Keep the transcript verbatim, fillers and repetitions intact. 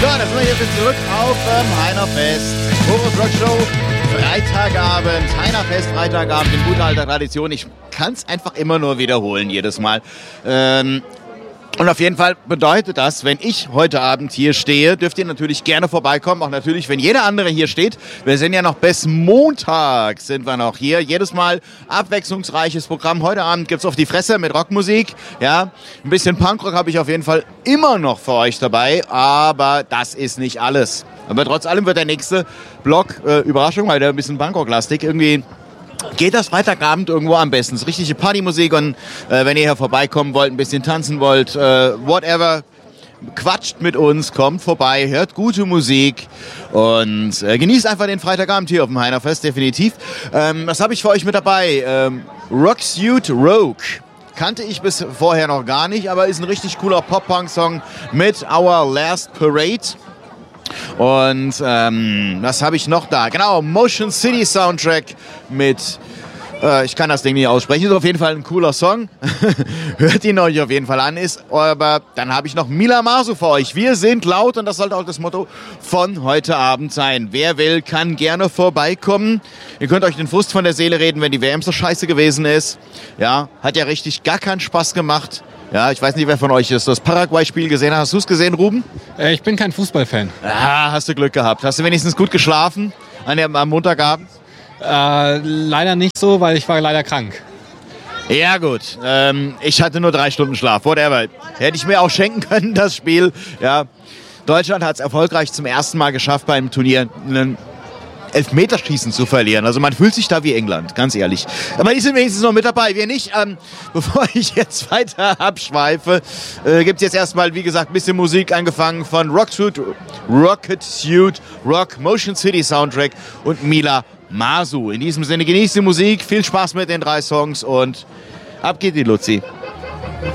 So, da sind wir jetzt zurück auf dem Heinerfest. Chorus Rock Show, Freitagabend, Heinerfest, Freitagabend in guter alter Tradition. Ich kann es einfach immer nur wiederholen, jedes Mal. Ähm, und auf jeden Fall bedeutet das, wenn ich heute Abend hier stehe, dürft ihr natürlich gerne vorbeikommen. Auch natürlich, wenn jeder andere hier steht. Wir sind ja noch bis Montag sind wir noch hier. Jedes Mal abwechslungsreiches Programm. Heute Abend gibt's auf die Fresse mit Rockmusik. Ja, ein bisschen Punkrock habe ich auf jeden Fall immer noch für euch dabei. Aber das ist nicht alles. Aber trotz allem wird der nächste Block, äh, Überraschung, weil der ein bisschen Punkrock-lastig irgendwie... Geht das Freitagabend irgendwo am besten? Das ist richtige Partymusik und äh, wenn ihr hier vorbeikommen wollt, ein bisschen tanzen wollt, äh, whatever, quatscht mit uns, kommt vorbei, hört gute Musik und äh, genießt einfach den Freitagabend hier auf dem Heinerfest, definitiv. Ähm, was habe ich für euch mit dabei? Ähm, Rocksuit Rogue. Kannte ich bis vorher noch gar nicht, aber ist ein richtig cooler Pop-Punk-Song mit Our Last Parade. Und ähm, was habe ich noch da? Genau, Motion City Soundtrack mit, äh, ich kann das Ding nicht aussprechen, ist auf jeden Fall ein cooler Song. Hört ihn euch auf jeden Fall an. Ist, aber dann habe ich noch Mila Masu für euch. Wir sind laut und das sollte auch das Motto von heute Abend sein. Wer will, kann gerne vorbeikommen. Ihr könnt euch den Frust von der Seele reden, wenn die W M so scheiße gewesen ist. Ja, hat ja richtig gar keinen Spaß gemacht. Ja, ich weiß nicht, wer von euch ist, das Paraguay-Spiel gesehen hat. Hast du es gesehen, Ruben? Äh, ich bin kein Fußballfan. Ah, hast du Glück gehabt. Hast du wenigstens gut geschlafen an dem, am Montagabend? Äh, leider nicht so, weil ich war leider krank. Ja gut, ähm, ich hatte nur drei Stunden Schlaf, whatever. Hätte ich mir auch schenken können, das Spiel. Ja. Deutschland hat es erfolgreich zum ersten Mal geschafft, beim Turnier einen Elfmeterschießen zu verlieren. Also man fühlt sich da wie England, ganz ehrlich. Aber die sind wenigstens noch mit dabei. Wir nicht. Ähm, bevor ich jetzt weiter abschweife, äh, gibt es jetzt erstmal, wie gesagt, ein bisschen Musik angefangen von Rocksuit, Rocket Suit, Rock, Motion City Soundtrack und Mila Masu. In diesem Sinne genießt die Musik, viel Spaß mit den drei Songs und ab geht die Luzi.